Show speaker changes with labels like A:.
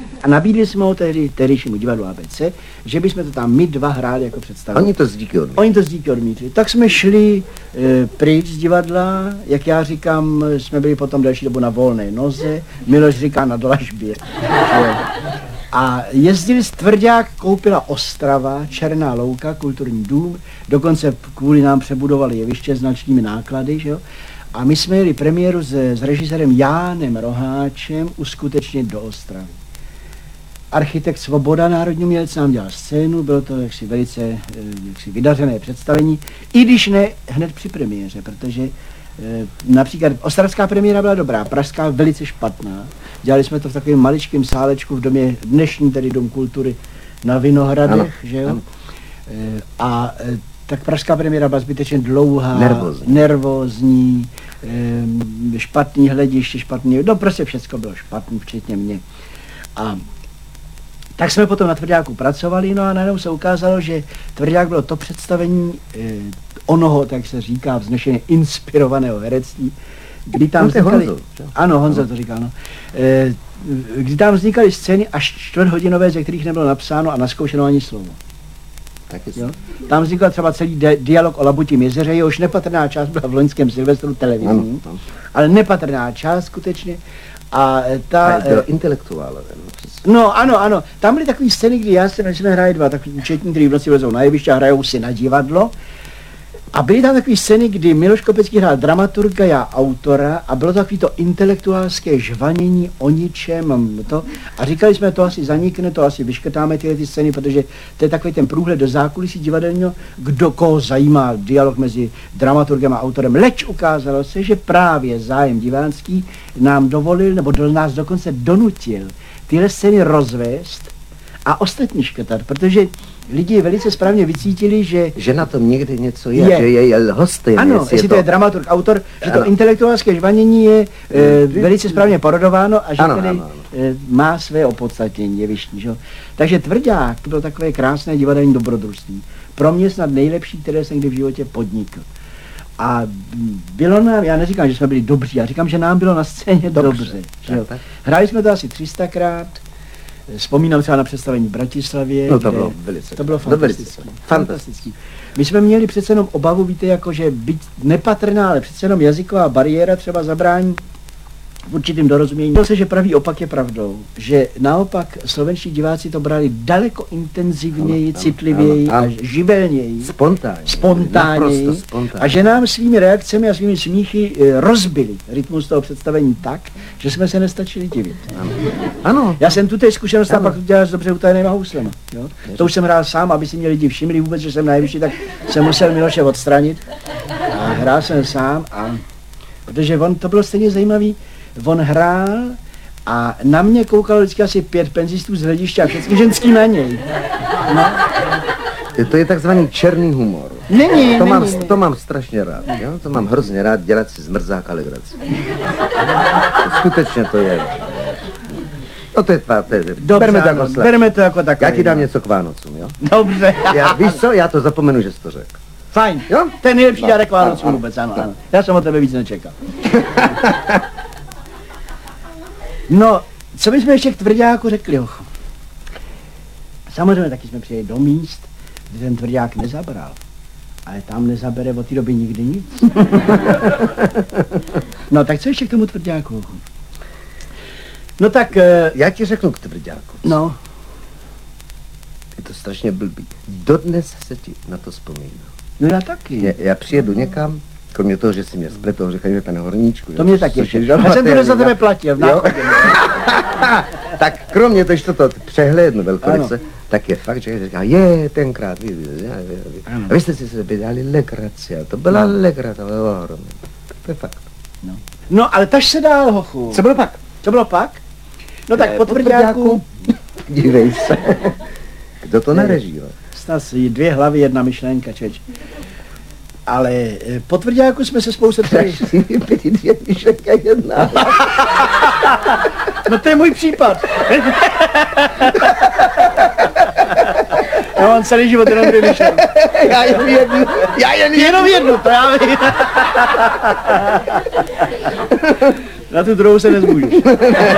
A: A nabídli jsme ho tehdejšímu divadlu ABC, že bychom to tam my dva hráli jako představení.
B: Oni to z díky odmítli.
A: Oni to z díky odmítli. Tak jsme šli pryč z divadla, jak já říkám, jsme byli potom další dobu na volné noze, Miloš říká na dlažbě. A jezdili z Tvrdák, koupila Ostrava, Černá louka, kulturní dům, dokonce kvůli nám přebudovali jeviště značnými náklady, že jo? A my jsme jeli premiéru s režisérem Jánem Roháčem uskutečnit do Ostravy. Architekt Svoboda, národní umělec, nám dělal scénu, bylo to jaksi velice vydařené představení, i když ne hned při premiéře, protože například ostravská premiéra byla dobrá, pražská velice špatná. Dělali jsme to v takovém maličkém sálečku v domě, dnešní tedy Dům kultury na Vinohradech, ano, že jo? Ano. A tak pražská premiéra byla zbytečně dlouhá, nervózní, špatný hlediště, špatný, no prostě všechno bylo špatný, včetně mě. A tak jsme potom na Tvrďáku pracovali, no a najednou se ukázalo, že Tvrdák bylo to představení onoho, tak se říká, vznešeně inspirovaného herectví, kdy tam vznikaly, ano, Honza to říkal, no, kdy tam vznikaly scény až čtvrthodinové, ze kterých nebylo napsáno a naskoušeno ani slovo. Jo? Tam vznikl třeba celý dialog o Labutím jezeře, jehož nepatrná část byla v loňském Silvestru televizní, ale nepatrná část skutečně. A ta...
B: bylo intelektuálové.
A: No ano, tam byly takové scény, kdy já se jsme hráli dva takový účetní, který v noci vlezou na jeviště a hrajou si na divadlo. A byly tam takové scény, kdy Miloš Kopecký hrál dramaturga, já autora a bylo to takový to intelektuálské žvanění o ničem to. A říkali jsme, to asi zanikne, to asi vyškrtáme ty scény, protože to je takový ten průhled do zákulisí divadelního, kdo koho zajímá dialog mezi dramaturgem a autorem. Leč ukázalo se, že právě zájem divácký nám dovolil, nebo nás dokonce donutil tyhle scény rozvést a ostatní škrtat, protože lidi velice správně vycítili, že
B: na tom někdy něco je. Že je lhostejné.
A: Ano, jestli to je dramaturg, autor, že to intelektuálské žvanění je velice správně parodováno a že tedy má své opodstatnění jevištní. Že? Takže Tvrdák byl takové krásné divadelní dobrodružství. Pro mě snad nejlepší, které jsem kdy v životě podnikl. A bylo nám, já neříkám, že jsme byli dobří, já říkám, že nám bylo na scéně dobře. Hráli jsme to asi 300krát. Vzpomínám třeba na představení v Bratislavě.
B: No to bylo velice.
A: To bylo fantastický. My jsme měli přece jenom obavu, víte, jako že být nepatrná, ale přece jenom jazyková bariéra třeba zabrání v určitým dorozumění. Bylo se, že pravý opak je pravdou, že naopak slovenští diváci to brali daleko intenzivněji, citlivěji a živelněji. Spontánněji. A že nám svými reakcemi a svými smíchy rozbili rytmus toho představení tak, že jsme se nestačili divit.
B: Ano.
A: Já jsem tu té zkušenost a pak to dělal s dobře utajenýma houslema. Jo? To už jsem hrál sám, aby si mě lidi všimli vůbec, že jsem na jevišti, tak jsem musel Miloše odstranit. A hrál jsem sám, protože to bylo stejně zajímavý. On hrál a na mě koukalo vždycky asi 5 penzistů z hlediště a všechny ženský na něj. No.
B: To je takzvaný černý humor.
A: Není.
B: To mám strašně rád. Jo? To mám hrozně rád, dělat si z mrzáka legraci. Skutečně to je. No to je
A: bereme to jako takové.
B: Já ti dám něco k Vánocům, jo?
A: Dobře.
B: Víš co, já to zapomenu, že jsi to řekl.
A: Fajn,
B: jo?
A: To je nejlepší dárek Vánocům vůbec, ano. Já jsem od tebe víc nečekal. No, co bychom ještě k Tvrďáku řekli, ocho? Samozřejmě taky jsme přijeli do míst, kde ten Tvrdák nezabral. Ale tam nezabere od té doby nikdy nic. No, tak co ještě k tomu Tvrďáku, ocho? No tak...
B: Já ti řeknu k Tvrďáku.
A: No.
B: Je to strašně blbý. Dodnes se ti na to vzpomínám.
A: No já taky.
B: Já přijedu někam, kromě toho, že si mě spletou, říkají, že pane Horníčku.
A: To mě taky. Já jsem to za tebe platil v náchodě.
B: Tak kromě toho, že to přehlédnu velkoryse, tak je fakt, že říká, tenkrát, a vy jste si se dělali legraci, a to byla legrace, ale ohromně. To je fakt.
A: No, ale taž se dál, hochu. Co bylo pak? No tak po Tvrďáku.
B: Dívej se. Kdo to narežíval?
A: Snad 2 hlavy, 1 myšlenka, čeč. Ale po Tvrďáku jsme se spolu setkali.
B: Byly 2 myšlenka, 1.
A: No to je můj případ. Já mám celý život jenom 2 myšlenky.
B: Já
A: jenom jednu, to já vím. Na tu druhou se nezmůžeš.